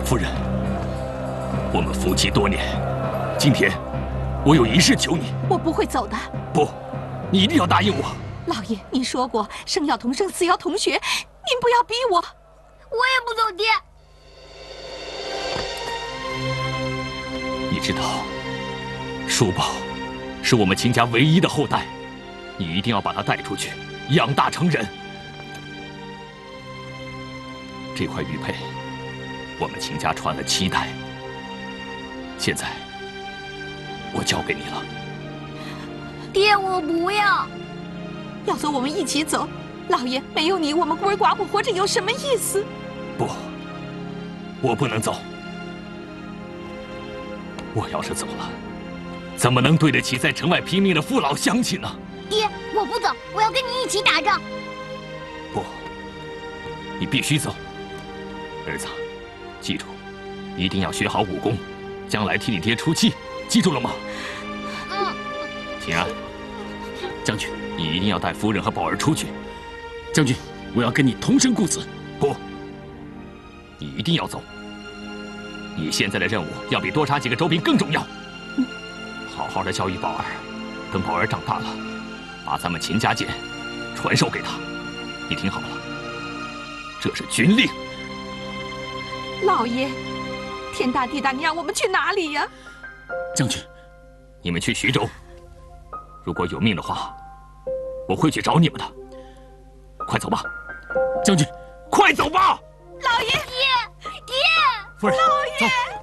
夫人，我们夫妻多年，今天我有一事求你。 我不会走的。 不，你一定要答应我。 老爷，您说过生要同生，死要同学，您不要逼我。 我也不走，爹。 你知道，叔宝是我们秦家唯一的后代，你一定要把他带出去，养大成人。这块玉佩，我们秦家传了7代，现在我交给你了。 爹，我不要。 要走，我们一起走。老爷，没有你，我们孤儿寡母活着有什么意思？ 不，我不能走。我要是走了，怎么能对得起在城外拼命的父老乡亲呢？ 爹，我不走，我要跟你一起打仗。 不，你必须走。儿子，记住，一定要学好武功，将来替你爹出气，记住了吗？ 嗯。 秦安，将军，你一定要带夫人和宝儿出去。 将军，我要跟你同生共死。 不，你一定要走。你现在的任务要比多杀几个州兵更重要。好好的教育宝儿，等宝儿长大了，把咱们秦家剑传授给他。你听好了，这是军令。 老爷，天大地大，你让我们去哪里呀？ 将军， 你们去徐州。如果有命的话，我会去找你们的。快走吧， 将军， 快走吧！ 老爷， 爹， 夫人， 老爷。 走。